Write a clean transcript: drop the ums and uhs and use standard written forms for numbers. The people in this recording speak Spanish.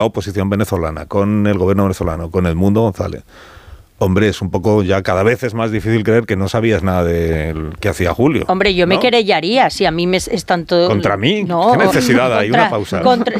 oposición venezolana, con el gobierno venezolano, con Edmundo González. Hombre, es un poco, ya cada vez es más difícil creer que no sabías nada de que hacía Julio. Hombre, yo me querellaría si a mí me es tanto... ¿Contra mí? No, ¿Qué necesidad hay? Una pausa.